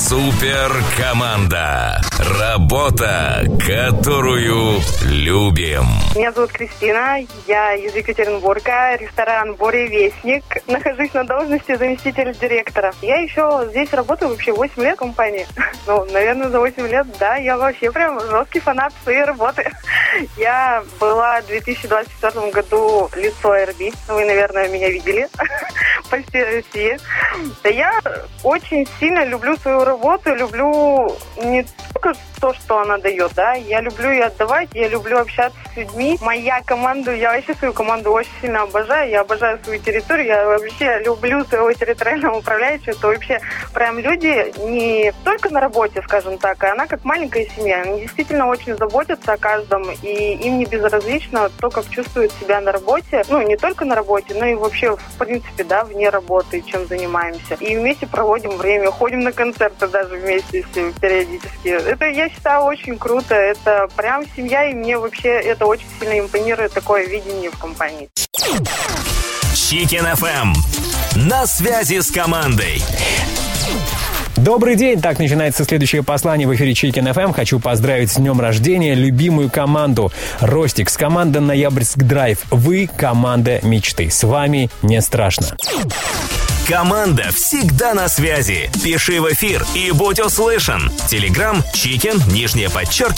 Суперкоманда. Работа, которую любим. Меня зовут Кристина, я из Екатеринбурга, ресторан «Буревестник». Нахожусь на должности заместителя директора. Я еще здесь работаю вообще 8 лет в компании. Наверное, за 8 лет, да, я вообще прям жесткий фанат своей работы. Я была в 2024 году лицо РБ. Вы, наверное, меня видели по всей России. Я очень сильно люблю свою работу, люблю не только то, что она дает, да, я люблю ее отдавать, я люблю общаться с людьми. Моя команда, я вообще свою команду очень сильно обожаю, я обожаю свою территорию, я вообще люблю своего территориального управляющего. Это вообще прям люди не только на работе, скажем так, а она как маленькая семья. Они действительно очень заботятся о каждом, и им не безразлично то, как чувствуют себя на работе. Не только на работе, но и вообще, в принципе, да, вне работы, чем занимаемся. И вместе проводим время, ходим на концерты даже вместе все периодически. Это, я считаю, очень круто. Это прям семья, и мне вообще это очень сильно импонирует, такое видение в компании. Chicken FM. На связи с командой. Добрый день! Так начинается следующее послание в эфире Chicken FM. Хочу поздравить с днем рождения любимую команду Ростикс, команда Ноябрьск Драйв. Вы команда мечты. С вами не страшно. Команда всегда на связи. Пиши в эфир и будь услышан. Телеграм Chicken,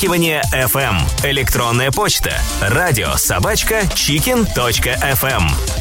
_FM. Электронная почта радио@chicken.fm.